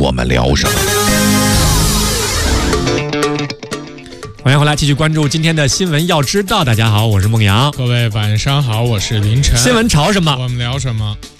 我们聊什么。 欢迎回来，继续关注今天的新闻要知道。大家好，我是孟阳。 各位晚上好，我是凌晨。 新闻潮什么？ 我们聊什么？